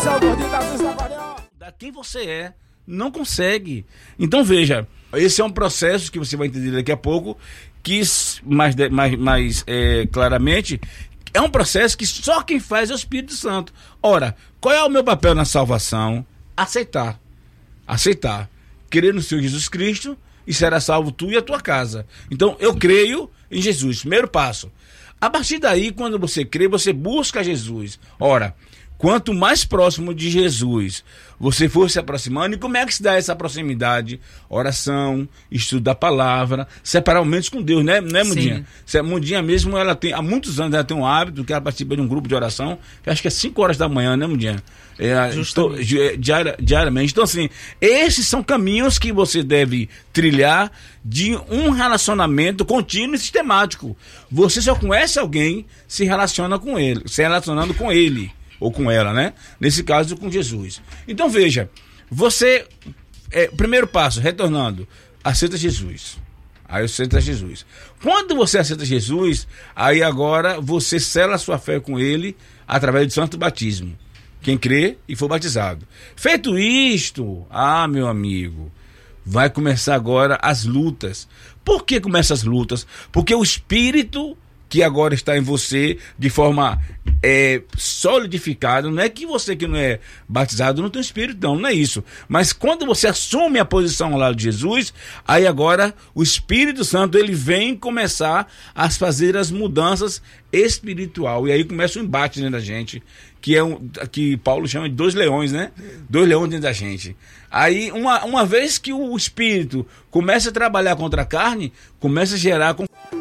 Esse é o gordinho da Cruz Trabalhão. Da quem você é, não consegue. Então veja, esse é um processo que você vai entender daqui a pouco, que mais claramente, é um processo que só quem faz é o Espírito Santo. Ora, qual é o meu papel na salvação? Aceitar. Crer no Senhor Jesus Cristo e será salvo tu e a tua casa. Então eu creio em Jesus, primeiro passo. A partir daí, quando você crê, você busca Jesus. Ora, quanto mais próximo de Jesus você for se aproximando, e como é que se dá essa proximidade? Oração, estudo da palavra, separar momentos com Deus, né Mundinha? Mundinha mesmo, ela tem, há muitos anos ela tem um hábito que ela participa de um grupo de oração, que acho que é 5 horas da manhã, né Mundinha? Diariamente. Então assim, esses são caminhos que você deve trilhar de um relacionamento contínuo e sistemático. Você só conhece alguém se relacionando com ele ou com ela, né? Nesse caso, com Jesus. Então veja, você, primeiro passo, retornando, aceita Jesus. Aí aceita Jesus. Quando você aceita Jesus, aí agora você sela a sua fé com ele através do santo batismo. Quem crê e for batizado. Feito isto, meu amigo, vai começar agora as lutas. Por que começam as lutas? Porque o Espírito que agora está em você de forma solidificada, não é que você que não é batizado não tem Espírito, não é isso. Mas quando você assume a posição ao lado de Jesus, aí agora o Espírito Santo ele vem começar a fazer as mudanças espiritual, e aí começa o embate dentro da gente, que Paulo chama de 2 leões, né? 2 leões dentro da gente. Aí, uma vez que o Espírito começa a trabalhar contra a carne, começa a gerar